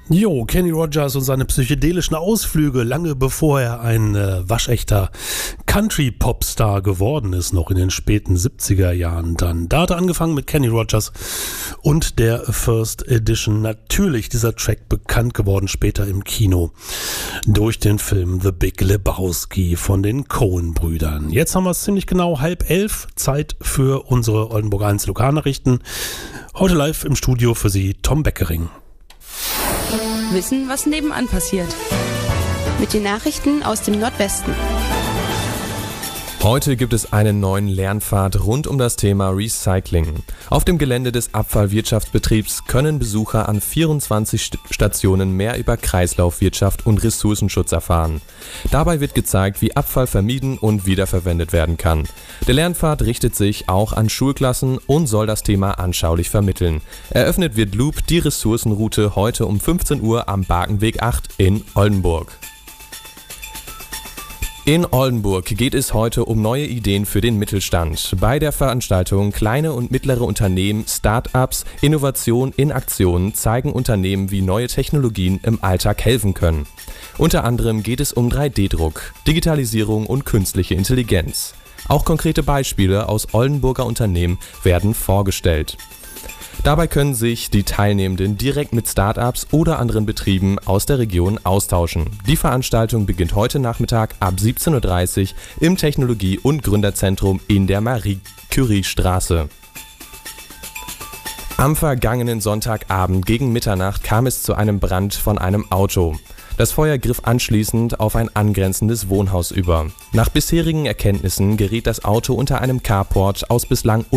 Jo, Kenny Rogers und seine psychedelischen Ausflüge, lange bevor er ein waschechter Country-Popstar geworden ist, noch in den späten 70er Jahren dann. Da hat er angefangen mit Kenny Rogers und der First Edition. Natürlich dieser Track bekannt geworden später im Kino durch den Film The Big Lebowski von den Coen-Brüdern. Jetzt haben wir es ziemlich genau 10:30, Zeit für unsere Oldenburg 1 Lokalnachrichten. Heute live im Studio für Sie Tom Beckering. Wissen, was nebenan passiert. Mit den Nachrichten aus dem Nordwesten. Heute gibt es einen neuen Lernpfad rund um das Thema Recycling. Auf dem Gelände des Abfallwirtschaftsbetriebs können Besucher an 24 Stationen mehr über Kreislaufwirtschaft und Ressourcenschutz erfahren. Dabei wird gezeigt, wie Abfall vermieden und wiederverwendet werden kann. Der Lernpfad richtet sich auch an Schulklassen und soll das Thema anschaulich vermitteln. Eröffnet wird Loop, die Ressourcenroute, heute um 15 Uhr am Barkenweg 8 in Oldenburg. In Oldenburg geht es heute um neue Ideen für den Mittelstand. Bei der Veranstaltung Kleine und mittlere Unternehmen, Start-ups, Innovation in Aktion zeigen Unternehmen, wie neue Technologien im Alltag helfen können. Unter anderem geht es um 3D-Druck, Digitalisierung und künstliche Intelligenz. Auch konkrete Beispiele aus Oldenburger Unternehmen werden vorgestellt. Dabei können sich die Teilnehmenden direkt mit Startups oder anderen Betrieben aus der Region austauschen. Die Veranstaltung beginnt heute Nachmittag ab 17:30 Uhr im Technologie- und Gründerzentrum in der Marie-Curie-Straße. Am vergangenen Sonntagabend gegen Mitternacht kam es zu einem Brand von einem Auto. Das Feuer griff anschließend auf ein angrenzendes Wohnhaus über. Nach bisherigen Erkenntnissen geriet das Auto unter einem Carport aus bislang